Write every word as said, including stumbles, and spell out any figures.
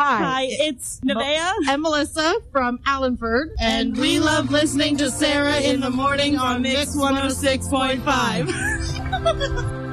Hi. Hi, it's Nevaeh and Melissa from Allenford. And we love listening to Sarah in the morning on Mix one oh six point five.